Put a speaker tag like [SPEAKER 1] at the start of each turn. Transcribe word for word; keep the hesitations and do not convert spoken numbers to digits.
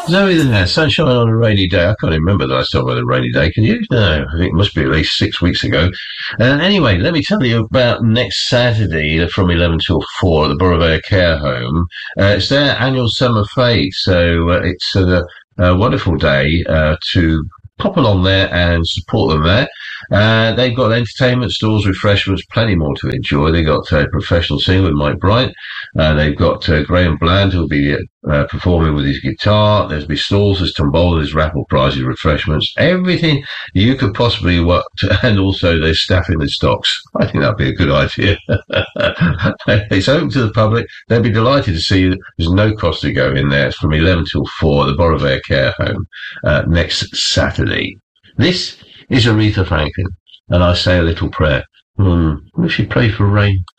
[SPEAKER 1] Zoe there, sunshine on a rainy day. I can't even remember the last time I had a rainy day. Can you? No, I think it must be at least six weeks ago. And anyway, let me tell you about next Saturday from eleven till four at the Borroway Care Home. Uh, it's their annual summer fete, so uh, it's a, a wonderful day uh, to pop along there and support them there. Uh, they've got entertainment stalls, refreshments, plenty more to enjoy. They've got a uh, professional singer with Mike Bright. Uh, they've got uh, Graham Bland, who'll be uh, performing with his guitar. There's be stalls, there's tombola, there's raffle prizes, refreshments, everything you could possibly want. And also there's staff in the stocks. I think that'd be a good idea. It's open to the public. They'll be delighted to see you. There's no cost to go in there. It's from eleven till four at the Borroway Care Home uh, next Saturday. This is Aretha Franklin, and I say a little prayer. Hmm, what if she prayed for rain?